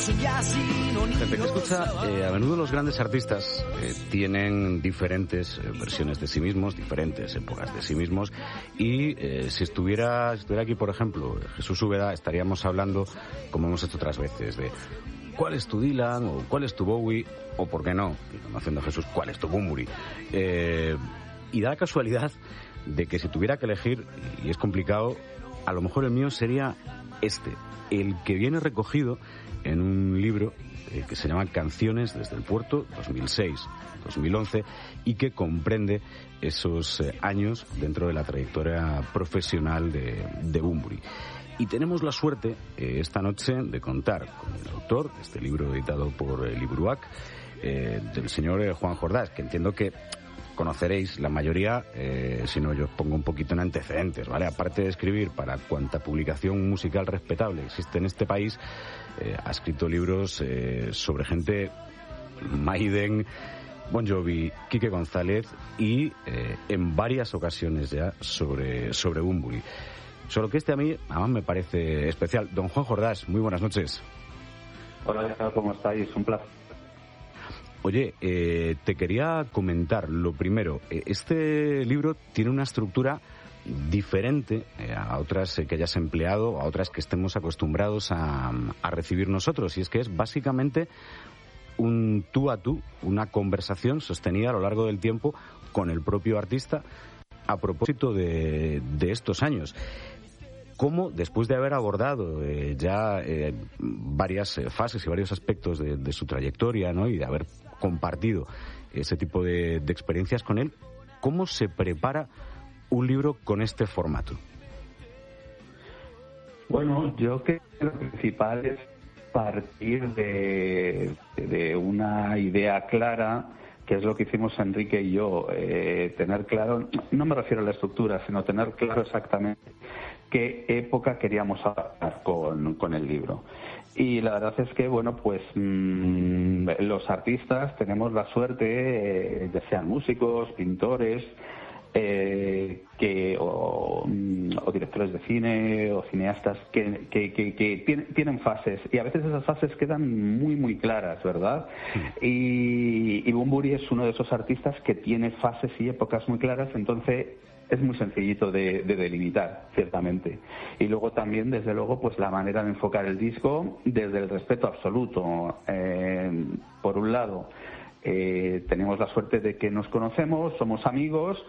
Gente que escucha, a menudo los grandes artistas tienen diferentes versiones de sí mismos, diferentes épocas de sí mismos, y si estuviera aquí, por ejemplo, Jesús Úbeda, estaríamos hablando, como hemos hecho otras veces, de cuál es tu Dylan, o cuál es tu Bowie, o por qué no, haciendo a Jesús, cuál es tu Bunbury. Y da la casualidad de que si tuviera que elegir, y es complicado, a lo mejor el mío sería el que viene recogido en un libro que se llama Canciones desde el Puerto, 2006-2011, y que comprende esos años dentro de la trayectoria profesional de Bunbury. Y tenemos la suerte esta noche de contar con el autor de este libro editado por Libruac, del señor Juan Jordás, que entiendo que conoceréis la mayoría, si no yo os pongo un poquito en antecedentes, ¿vale? Aparte de escribir para cuanta publicación musical respetable existe en este país, ha escrito libros sobre gente, Maiden, Bon Jovi, Quique González y en varias ocasiones ya sobre Bunbury. Solo que a mí además me parece especial. Don Juan Jordás, muy buenas noches. Hola, ¿cómo estáis? Un placer. Oye, te quería comentar, lo primero, este libro tiene una estructura diferente a otras que hayas empleado, a otras que estemos acostumbrados a recibir nosotros, y es que es básicamente un tú a tú, una conversación sostenida a lo largo del tiempo con el propio artista a propósito de estos años. ¿Cómo, después de haber abordado varias fases y varios aspectos de su trayectoria, ¿no?, y de haber compartido ese tipo de experiencias con él, cómo se prepara un libro con este formato? Bueno, yo creo que lo principal es partir de una idea clara, que es lo que hicimos Enrique y yo, tener claro, no me refiero a la estructura, sino tener claro exactamente qué época queríamos hablar con el libro. Y la verdad es que, bueno, pues los artistas tenemos la suerte, ya sean músicos, pintores, o directores de cine o cineastas que tienen fases, y a veces esas fases quedan muy muy claras, ¿verdad? Y Bunbury es uno de esos artistas que tiene fases y épocas muy claras, entonces es muy sencillito de delimitar, ciertamente. Y luego también, desde luego, pues la manera de enfocar el disco desde el respeto absoluto. Por un lado, tenemos la suerte de que nos conocemos, somos amigos,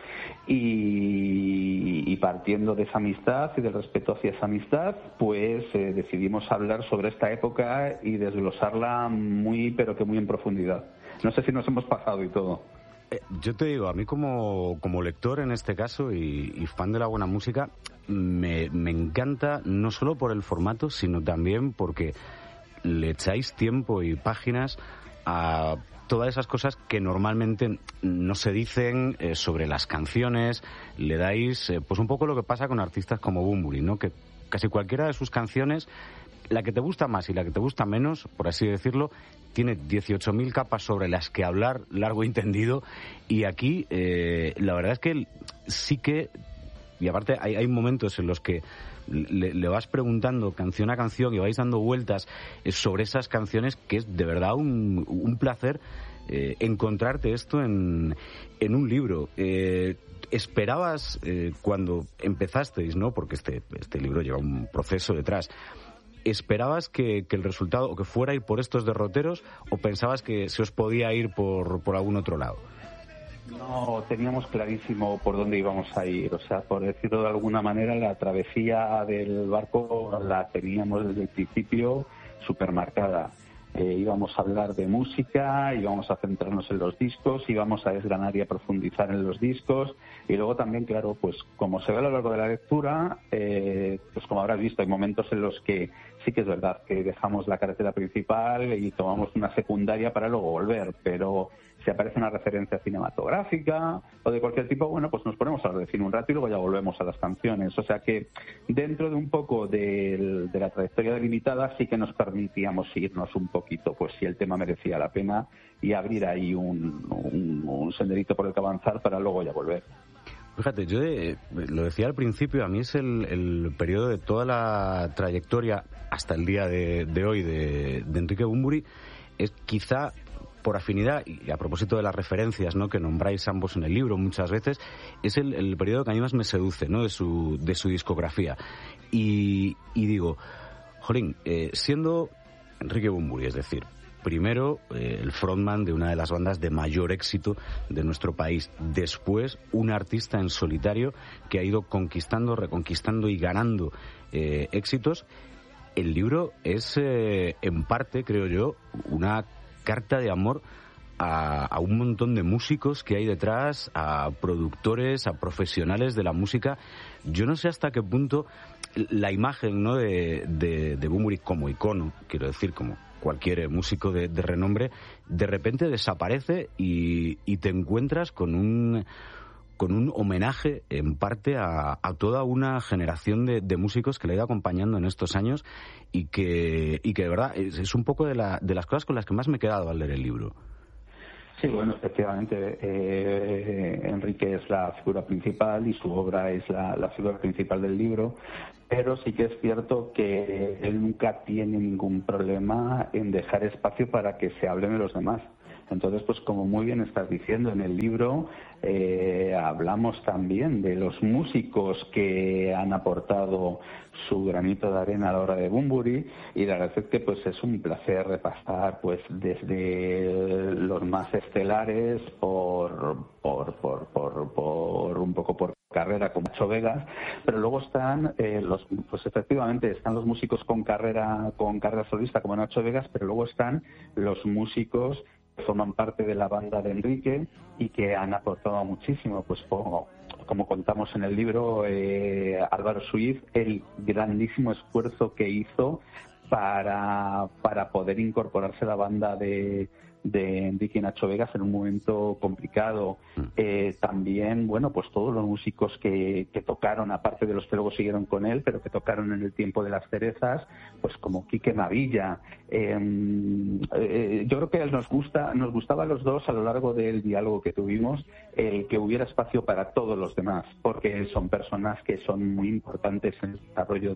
y partiendo de esa amistad y del respeto hacia esa amistad, pues decidimos hablar sobre esta época y desglosarla muy en profundidad. No sé si nos hemos pasado y todo. Yo te digo, a mí como lector en este caso y fan de la buena música, me encanta no solo por el formato, sino también porque le echáis tiempo y páginas a todas esas cosas que normalmente no se dicen sobre las canciones. Le dais pues un poco lo que pasa con artistas como Bunbury, ¿no? Que casi cualquiera de sus canciones, la que te gusta más y la que te gusta menos, por así decirlo, tiene 18.000 capas sobre las que hablar largo y tendido, y aquí la verdad es que sí que, y aparte hay momentos en los que le vas preguntando canción a canción y vais dando vueltas sobre esas canciones, que es de verdad un placer encontrarte esto en un libro. ¿Esperabas cuando empezasteis, no? Porque este libro lleva un proceso detrás. ¿Esperabas que el resultado o que fuera ir por estos derroteros, o pensabas que se os podía ir por algún otro lado? No, teníamos clarísimo por dónde íbamos a ir. O sea, por decirlo de alguna manera, la travesía del barco la teníamos desde el principio supermarcada. Íbamos a hablar de música, íbamos a centrarnos en los discos, íbamos a desgranar y a profundizar en los discos, y luego también, claro, pues como se ve a lo largo de la lectura, pues como habrás visto, hay momentos en los que sí que es verdad que dejamos la carretera principal y tomamos una secundaria para luego volver, pero si aparece una referencia cinematográfica o de cualquier tipo, bueno, pues nos ponemos a hablar de cine un rato y luego ya volvemos a las canciones. O sea que dentro de un poco de la trayectoria delimitada sí que nos permitíamos irnos un poquito, pues si el tema merecía la pena, y abrir ahí un senderito por el que avanzar para luego ya volver. Fíjate, yo lo decía al principio, a mí es el periodo de toda la trayectoria hasta el día de hoy de Enrique Bunbury, es quizá por afinidad, y a propósito de las referencias, ¿no?, que nombráis ambos en el libro muchas veces, es el periodo que a mí más me seduce, ¿no?, de su discografía. Y digo, jolín, siendo Enrique Bunbury, es decir, primero el frontman de una de las bandas de mayor éxito de nuestro país, después un artista en solitario que ha ido conquistando, reconquistando y ganando éxitos, el libro es en parte, creo yo, una carta de amor a un montón de músicos que hay detrás, a productores, a profesionales de la música. Yo no sé hasta qué punto la imagen, ¿no?, de Bunbury como icono, quiero decir, como cualquier músico de renombre, de repente desaparece y te encuentras con un homenaje en parte a toda una generación de músicos que le ha ido acompañando en estos años y que de verdad es un poco de las cosas con las que más me he quedado al leer el libro. Sí, bueno, efectivamente, Enrique es la figura principal y su obra es la figura principal del libro, pero sí que es cierto que él nunca tiene ningún problema en dejar espacio para que se hable de los demás. Entonces, pues como muy bien estás diciendo en el libro, hablamos también de los músicos que han aportado su granito de arena a la obra de Bunbury, y la verdad es que pues es un placer repasar pues desde los más estelares por un poco por carrera como Nacho Vegas, pero luego están pues efectivamente están los músicos con carrera solista como Nacho Vegas, pero luego están los músicos que forman parte de la banda de Enrique y que han aportado muchísimo, pues como contamos en el libro, Álvaro Suiz, el grandísimo esfuerzo que hizo para poder incorporarse a la banda de Enrique y Nacho Vegas en un momento complicado. También, bueno, pues todos los músicos que tocaron, aparte de los que luego siguieron con él, pero que tocaron en el tiempo de las cerezas, pues como Quique Mavilla. Yo creo que nos gustaba a los dos, a lo largo del diálogo que tuvimos, el que hubiera espacio para todos los demás, porque son personas que son muy importantes en el desarrollo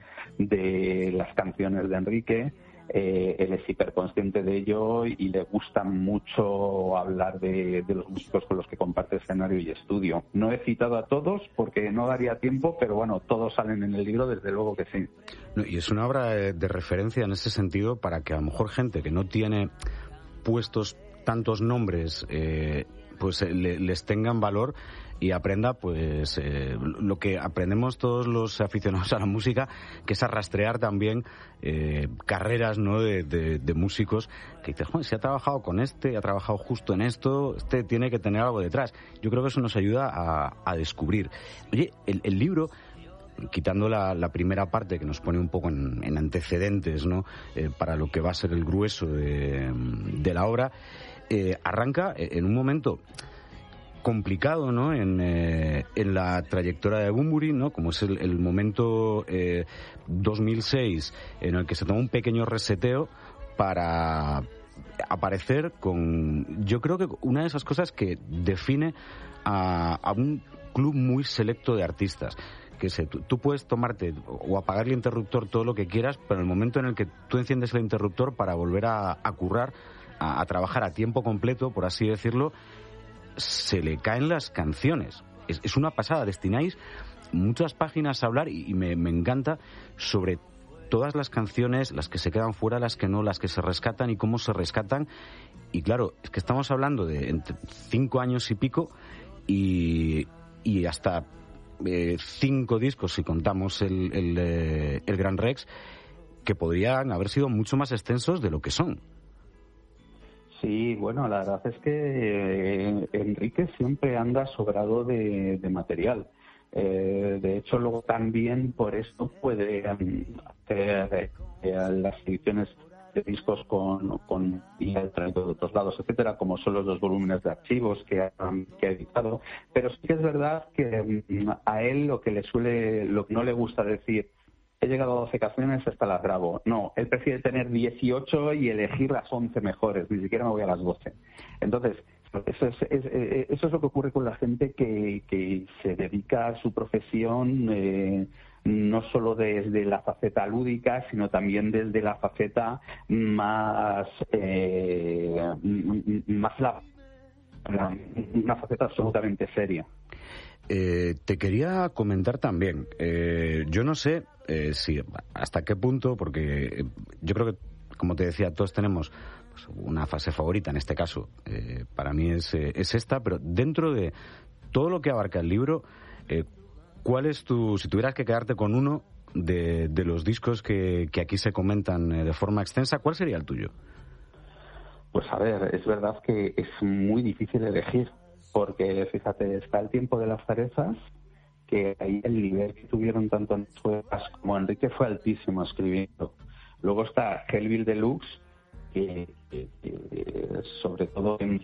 de las canciones de Enrique. Él es hiperconsciente de ello y le gusta mucho hablar de los músicos con los que comparte escenario y estudio. No he citado a todos porque no daría tiempo, pero bueno, todos salen en el libro, desde luego que sí. No, y es una obra de referencia en ese sentido para que a lo mejor gente que no tiene puestos tantos nombres pues les tengan valor y aprenda pues lo que aprendemos todos los aficionados a la música, que es a rastrear también carreras, ¿no?, de músicos que dices, joder, si ha trabajado con ha trabajado justo en esto, tiene que tener algo detrás. Yo creo que eso nos ayuda a descubrir. Oye, el libro, quitando la primera parte que nos pone un poco en antecedentes, ¿no?, para lo que va a ser el grueso de la obra, arranca en un momento complicado, ¿no?, en la trayectoria de Bunbury, ¿no?, como es el momento 2006, en el que se toma un pequeño reseteo para aparecer con, yo creo que una de esas cosas que define a un club muy selecto de artistas, que tú puedes tomarte o apagar el interruptor todo lo que quieras, pero en el momento en el que tú enciendes el interruptor para volver a currar, a trabajar a tiempo completo, por así decirlo, se le caen las canciones. Es una pasada. Destináis muchas páginas a hablar y me encanta sobre todas las canciones, las que se quedan fuera, las que no, las que se rescatan y cómo se rescatan. Y claro, es que estamos hablando de entre 5 años y pico y hasta 5 discos, si contamos el Gran Rex, que podrían haber sido mucho más extensos de lo que son. Sí, bueno, la verdad es que Enrique siempre anda sobrado de material. De hecho, luego también por esto puede hacer las ediciones de discos con y el traído de otros lados, etcétera, como son los 2 volúmenes de archivos que ha editado. Pero sí que es verdad que a él lo que no le gusta decir, he llegado a 12 canciones, hasta las grabo. No, él prefiere tener 18 y elegir las 11 mejores, ni siquiera me voy a las 12. Entonces, Eso es lo que ocurre con la gente que se dedica a su profesión, no solo desde la faceta lúdica, sino también desde la faceta más una faceta absolutamente seria. Te quería comentar también, yo no sé si hasta qué punto, porque yo creo que, como te decía, todos tenemos pues una fase favorita, en este caso para mí es esta, pero dentro de todo lo que abarca el libro, ¿cuál es si tuvieras que quedarte con uno de los discos que aquí se comentan de forma extensa, ¿cuál sería el tuyo? Pues a ver, es verdad que es muy difícil elegir, porque fíjate, está El tiempo de las cerezas, que ahí el nivel que tuvieron tanto Suegas como Enrique fue altísimo escribiendo. Luego está Hellbill Deluxe, que sobre todo en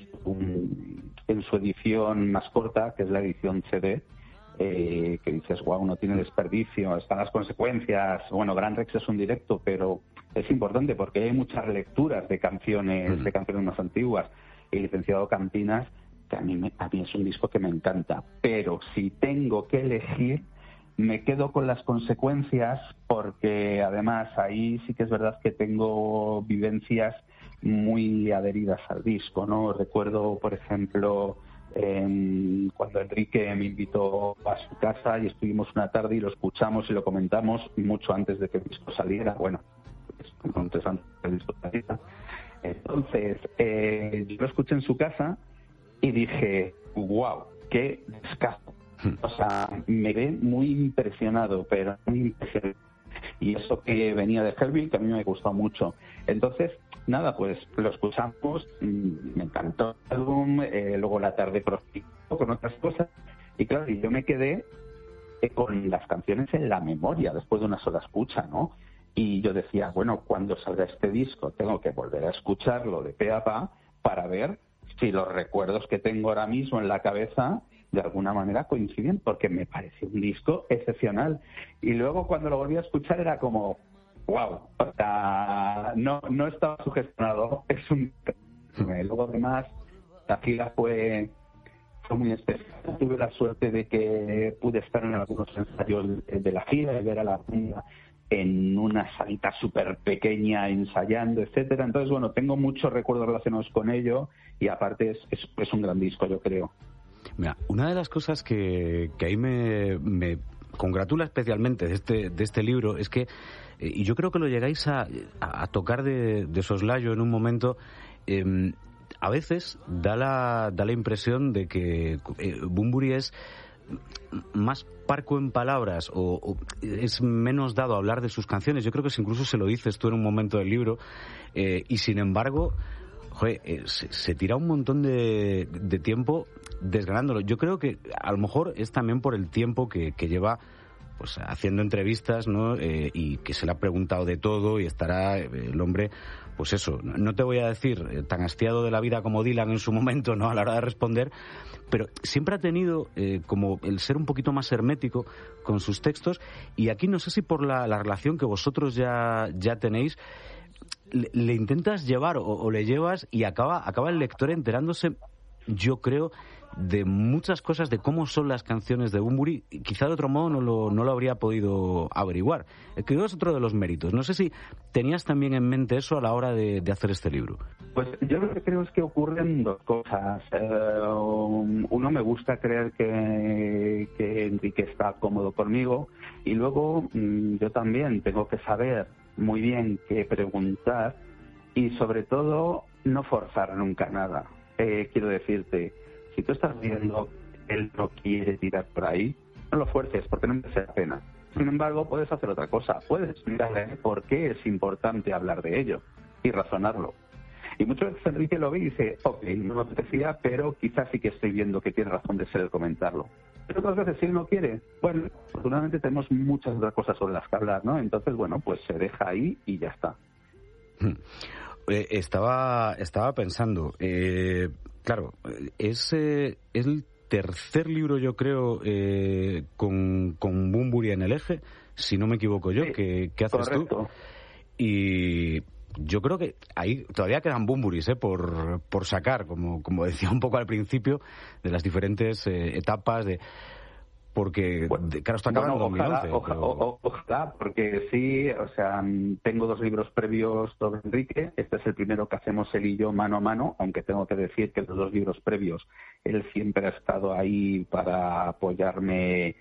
su edición más corta, que es la edición CD, que dices, wow, no tiene desperdicio, están las consecuencias. Bueno, Gran Rex es un directo, pero es importante porque hay muchas lecturas de canciones más antiguas. Y Licenciado Campinas, que a mí es un disco que me encanta, pero si tengo que elegir, me quedo con Las consecuencias, porque además ahí sí que es verdad que tengo vivencias muy adheridas al disco, ¿no? Recuerdo, por ejemplo, cuando Enrique me invitó a su casa y estuvimos una tarde y lo escuchamos y lo comentamos mucho antes de que el disco saliera. Bueno, antes de que el disco saliera. Entonces, yo lo escuché en su casa y dije, wow, qué descaso. O sea, me quedé muy impresionado, pero muy impresionado. Y eso que venía de Hellbill, que a mí me gustó mucho. Entonces, nada, pues lo escuchamos, me encantó el álbum, luego la tarde prosiguió con otras cosas. Y claro, yo me quedé con las canciones en la memoria después de una sola escucha, ¿no? Y yo decía, bueno, cuando salga este disco tengo que volver a escucharlo de pe a pa para ver si los recuerdos que tengo ahora mismo en la cabeza de alguna manera coinciden, porque me pareció un disco excepcional. Y luego cuando lo volví a escuchar era como, wow, o sea, no estaba sugestionado, es un... Luego además la gira fue muy especial. Tuve la suerte de que pude estar en algunos ensayos de la gira y ver a la banda en una salita súper pequeña ensayando, etcétera. Entonces, bueno, tengo muchos recuerdos relacionados con ello y aparte es un gran disco, yo creo. Mira, una de las cosas que ahí me congratula especialmente de este libro es que, y yo creo que lo llegáis a tocar de soslayo en un momento, a veces da la impresión de que Bunbury es más parco en palabras o es menos dado a hablar de sus canciones. Yo creo que incluso se lo dices tú en un momento del libro, y sin embargo, joder, se tira un montón de tiempo desgranándolo. Yo creo que a lo mejor es también por el tiempo que lleva pues haciendo entrevistas, ¿no? Y que se le ha preguntado de todo y estará el hombre, pues eso, no te voy a decir tan hastiado de la vida como Dylan en su momento, ¿no? A la hora de responder, pero siempre ha tenido como el ser un poquito más hermético con sus textos, y aquí no sé si por la relación que vosotros ya tenéis, le intentas llevar o le llevas y acaba el lector enterándose, yo creo, de muchas cosas de cómo son las canciones de Bunbury. Quizá de otro modo no lo habría podido averiguar. Creo que es otro de los méritos. No sé si tenías también en mente eso a la hora de hacer este libro. Pues yo lo que creo es que ocurren dos cosas. Uno, me gusta creer que Enrique está cómodo conmigo, y luego yo también tengo que saber muy bien qué preguntar y sobre todo no forzar nunca nada. Quiero decirte, si tú estás viendo que él no quiere tirar por ahí, no lo fuerces, porque no merece la pena. Sin embargo, puedes hacer otra cosa. Puedes explicarle por qué es importante hablar de ello y razonarlo. Y muchas veces Enrique lo ve y dice, ok, no me apetecía, pero quizás sí que estoy viendo que tiene razón de ser el comentarlo. Pero otras veces, si él no quiere, bueno, afortunadamente tenemos muchas otras cosas sobre las que hablar, ¿no? Entonces, bueno, pues se deja ahí y ya está. Estaba pensando, claro, es el tercer libro, yo creo, con Bunbury en el eje, si no me equivoco yo, sí, que haces correcto. tú. Y yo creo que ahí todavía quedan bumburis por sacar, como decía un poco al principio, de las diferentes etapas de... Porque, claro, está acabando en 2011. Ojalá, porque sí, o sea, tengo 2 libros previos sobre Enrique. Este es el primero que hacemos él y yo mano a mano, aunque tengo que decir que los 2 libros previos él siempre ha estado ahí para apoyarme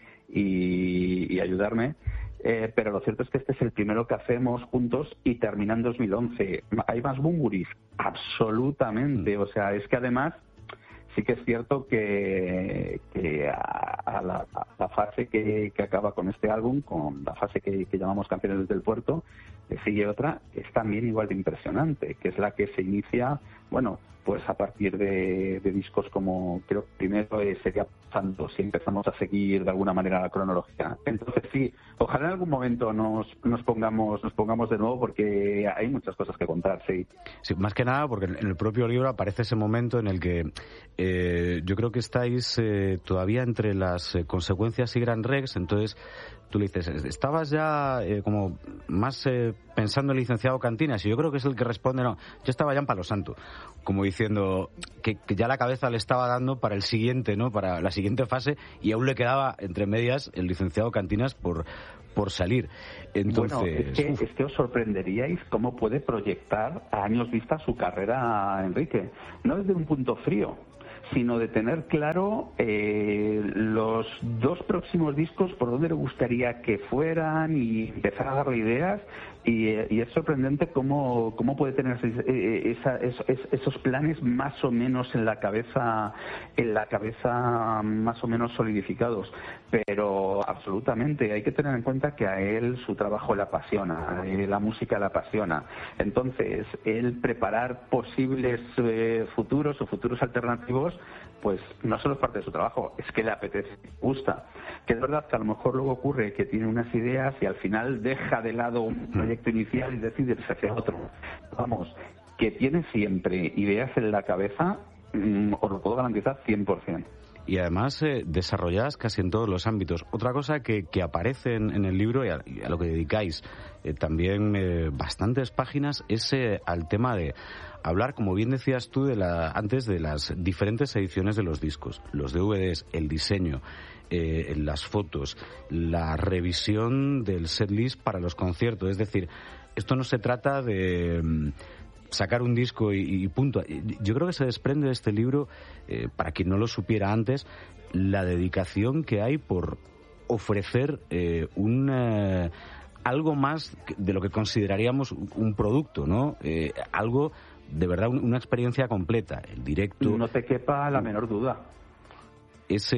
y ayudarme. Pero lo cierto es que este es el primero que hacemos juntos y termina en 2011. ¿Hay más bumburis? Absolutamente. O sea, es que además... Sí que es cierto que a la fase que acaba con este álbum, con la fase que llamamos Canciones del Puerto, le sigue otra que es también igual de impresionante, que es la que se inicia, bueno, pues a partir de discos como, creo que primero sería Pasando, si empezamos a seguir de alguna manera la cronología. Entonces sí, ojalá en algún momento nos pongamos de nuevo, porque hay muchas cosas que contar, sí. Sí, más que nada porque en el propio libro aparece ese momento en el que yo creo que estáis todavía entre las consecuencias y Gran Rex, entonces tú le dices, estabas ya como más pensando en el licenciado Cantinas, y yo creo que es el que responde, no, yo estaba ya en Palo Santo, como diciendo que ya la cabeza le estaba dando para el siguiente, ¿no? Para la siguiente fase, y aún le quedaba entre medias el licenciado Cantinas por salir. Entonces, bueno, es que os sorprenderíais cómo puede proyectar a años vista su carrera, Enrique. No desde un punto frío, sino de tener claro los 2 próximos discos por dónde le gustaría que fueran y empezar a darle ideas, y es sorprendente cómo puede tener esos planes más o menos en la cabeza más o menos solidificados. Pero absolutamente hay que tener en cuenta que a él su trabajo le apasiona, la música le apasiona. Entonces, él preparar posibles futuros o futuros alternativos, pues no solo es parte de su trabajo, es que le apetece, le gusta. Que es verdad que a lo mejor luego ocurre que tiene unas ideas y al final deja de lado un proyecto inicial y decide irse hacia otro. Vamos, que tiene siempre ideas en la cabeza, os lo puedo garantizar 100%. Y además desarrolladas casi en todos los ámbitos. Otra cosa que aparece en el libro y a lo que dedicáis también bastantes páginas es al tema de hablar, como bien decías tú, antes de las diferentes ediciones de los discos, los DVDs, el diseño, las fotos, la revisión del setlist para los conciertos. Es decir, esto no se trata de sacar un disco y punto. Yo creo que se desprende de este libro, para quien no lo supiera antes, la dedicación que hay por ofrecer algo más de lo que consideraríamos un producto, ¿no? Algo, de verdad, una experiencia completa, el directo. No te quepa la menor duda. Y es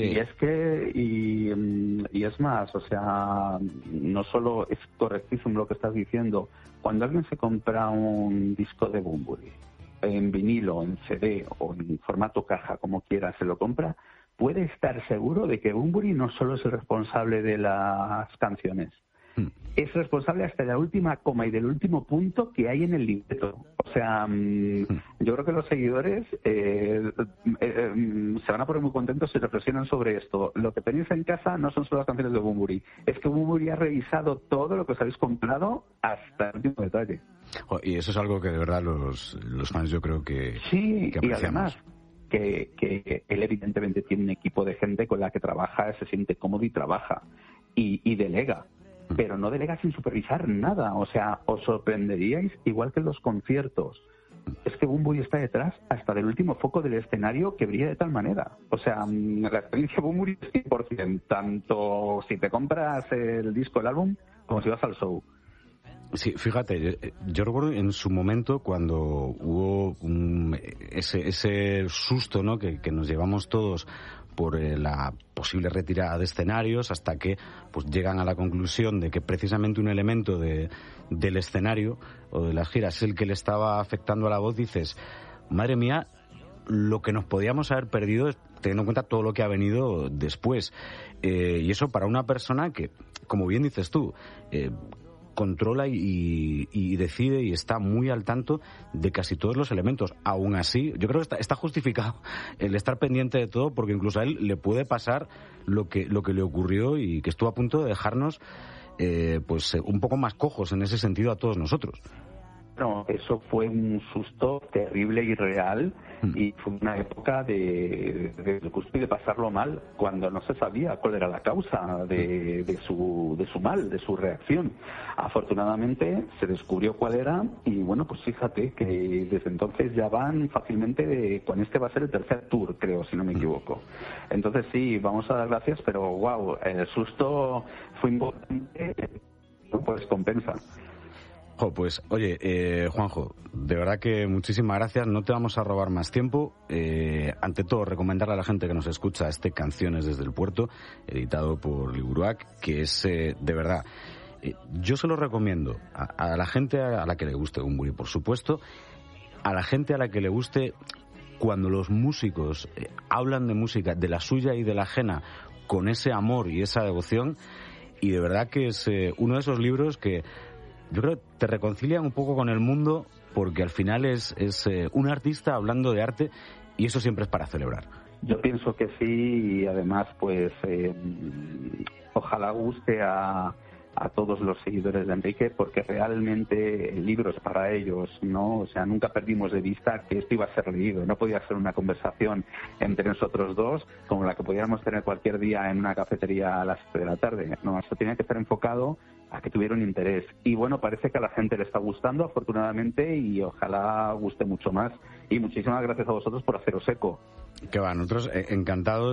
más, o sea, no solo es correctísimo lo que estás diciendo. Cuando alguien se compra un disco de Bunbury en vinilo, en CD o en formato caja, como quiera, se lo compra, puede estar seguro de que Bunbury no solo es el responsable de las canciones, es responsable hasta de la última coma y del último punto que hay en el libreto. O sea, yo creo que los seguidores se van a poner muy contentos si reflexionan sobre esto. Lo que tenéis en casa no son solo las canciones de Bunbury, es que Bunbury ha revisado todo lo que os habéis comprado hasta el último detalle. Y eso es algo que de verdad los fans, yo creo que sí, que apreciamos. Y además que él evidentemente tiene un equipo de gente con la que trabaja, se siente cómodo y trabaja y delega. Pero no delega sin supervisar nada. O sea, os sorprenderíais, igual que en los conciertos. Es que Bunbury está detrás hasta del último foco del escenario, que brilla de tal manera. O sea, la experiencia Bunbury es 100%, tanto si te compras el disco, el álbum, como si vas al show. Sí, fíjate, yo recuerdo en su momento cuando hubo ese susto, ¿no?, que nos llevamos todos por la posible retirada de escenarios, hasta que pues llegan a la conclusión de que precisamente un elemento del escenario o de las giras es el que le estaba afectando a la voz. Dices, madre mía, lo que nos podíamos haber perdido, teniendo en cuenta todo lo que ha venido después. Y eso para una persona que, como bien dices tú, controla y decide y está muy al tanto de casi todos los elementos. Aún así, yo creo que está justificado el estar pendiente de todo, porque incluso a él le puede pasar lo que le ocurrió y que estuvo a punto de dejarnos pues un poco más cojos en ese sentido a todos nosotros. bueno, eso fue un susto terrible y real, y fue una época de gusto y de pasarlo mal, cuando no se sabía cuál era la causa de su mal, de su reacción. Afortunadamente se descubrió cuál era, y bueno, pues fíjate que desde entonces ya van fácilmente, con este va a ser el tercer tour, creo, si no me equivoco. Entonces sí, vamos a dar gracias, pero wow, el susto fue importante, pues compensa. Pues, oye, Juanjo, de verdad que muchísimas gracias. No te vamos a robar más tiempo. Ante todo, recomendarle a la gente que nos escucha Canciones desde el Puerto, editado por Liburuac, que es, de verdad, yo se lo recomiendo a la gente a la que le guste Bumburi, por supuesto, a la gente a la que le guste cuando los músicos hablan de música, de la suya y de la ajena, con ese amor y esa devoción, y de verdad que es uno de esos libros que yo creo que te reconcilian un poco con el mundo, porque al final es un artista hablando de arte, y eso siempre es para celebrar. Yo pienso que sí, y además pues ojalá guste a todos los seguidores de Enrique, porque realmente el libro es para ellos, ¿no? O sea, nunca perdimos de vista que esto iba a ser leído. No podía ser una conversación entre nosotros dos como la que podíamos tener cualquier día en una cafetería a las 7 de la tarde. No, esto tenía que estar enfocado a que tuviera un interés. Y bueno, parece que a la gente le está gustando, afortunadamente, y ojalá guste mucho más. Y muchísimas gracias a vosotros por haceros eco. Que va, nosotros encantados.